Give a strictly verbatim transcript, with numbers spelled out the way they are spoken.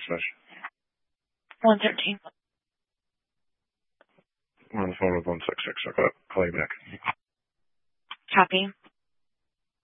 text message? one thirteen. I'm on the phone with one six six. I'll call, call you back. Copy.